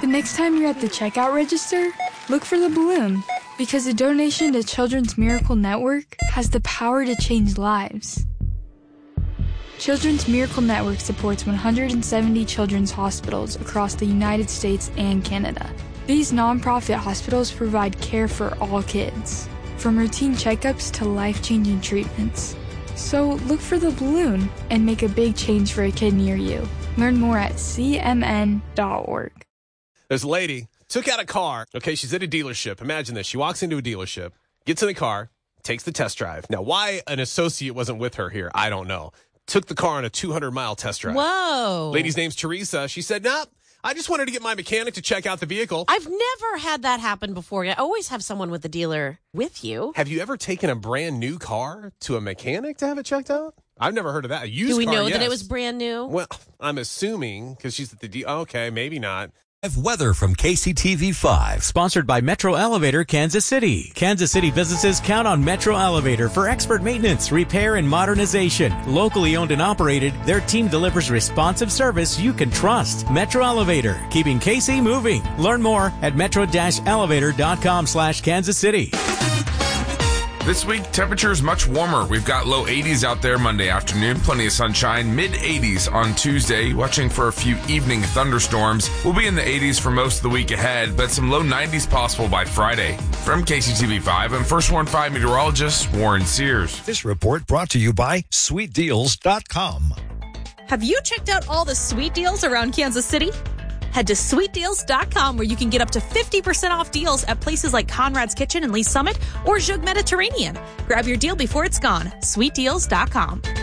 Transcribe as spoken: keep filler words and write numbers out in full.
The next time you're at the checkout register, look for the balloon, because a donation to Children's Miracle Network has the power to change lives. Children's Miracle Network supports one hundred seventy children's hospitals across the United States and Canada. These nonprofit hospitals provide care for all kids, from routine checkups to life-changing treatments. So look for the balloon and make a big change for a kid near you. Learn more at C M N dot org. There's a lady, took out a car. Okay, she's at a dealership. Imagine this. She walks into a dealership, gets in the car, takes the test drive. Now, why an associate wasn't with her here, I don't know. Took the car on a two hundred mile test drive. Whoa. Lady's name's Teresa. She said, nah, I just wanted to get my mechanic to check out the vehicle. I've never had that happen before. I always have someone with the dealer with you. Have you ever taken a brand new car to a mechanic to have it checked out? I've never heard of that. A used Do we car, know yes. that it was brand new? Well, I'm assuming because she's at the deal. Okay, maybe not. Weather from K C T V five. Sponsored by Metro Elevator Kansas City. Kansas City businesses count on Metro Elevator for expert maintenance, repair, and modernization. Locally owned and operated, their team delivers responsive service you can trust. Metro Elevator, keeping K C moving. Learn more at metro dash elevator dot com slash Kansas City. This week, temperature is much warmer. We've got low eighties out there Monday afternoon, plenty of sunshine, mid eighties on Tuesday, watching for a few evening thunderstorms. We'll be in the eighties for most of the week ahead, but some low nineties possible by Friday. From K C T V five, I'm First Warn five meteorologist Warren Sears. This report brought to you by sweet deals dot com. Have you checked out all the sweet deals around Kansas City? Head to sweet deals dot com where you can get up to fifty percent off deals at places like Conrad's Kitchen in Lee Summit or Jug Mediterranean. Grab your deal before it's gone. sweet deals dot com.